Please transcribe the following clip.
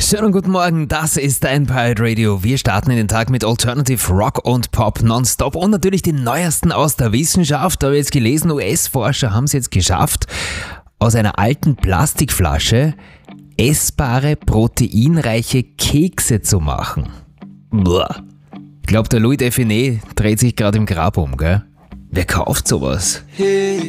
Schönen guten Morgen, das ist dein Pirate Radio. Wir starten in den Tag mit Alternative Rock und Pop nonstop und natürlich den neuesten aus der Wissenschaft. Da habe ich jetzt gelesen, US-Forscher haben es jetzt geschafft, aus einer alten Plastikflasche essbare, proteinreiche Kekse zu machen. Boah. Ich glaube, der Louis Define dreht sich gerade im Grab um, gell? Wer kauft sowas?